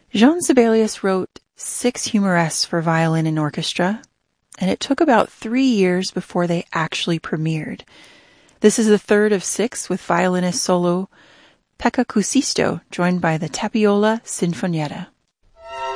Jean Sibelius wrote 6 humoresques for violin and orchestra, and it took about 3 years before they actually premiered. This is the third of 6 with violinist solo Pekka Kuusisto, joined by the Tapiola Sinfonietta.